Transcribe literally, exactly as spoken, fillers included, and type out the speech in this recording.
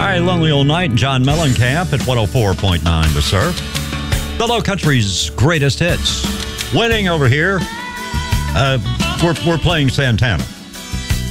right, Lonely Old Night, John Mellencamp at one oh four point nine The Surf. The Low Country's greatest hits. Winning over here, uh, we're, we're playing Santana.